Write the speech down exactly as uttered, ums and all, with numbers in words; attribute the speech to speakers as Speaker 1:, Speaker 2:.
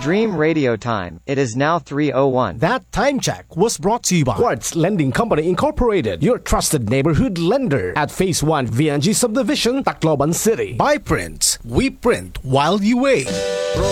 Speaker 1: Dream Radio Time. It is now three oh one.
Speaker 2: That time check was brought to you by Quartz Lending Company Incorporated, your trusted neighborhood lender at Phase one V N G Subdivision, Tacloban City.
Speaker 3: By Prince, we print while you wait.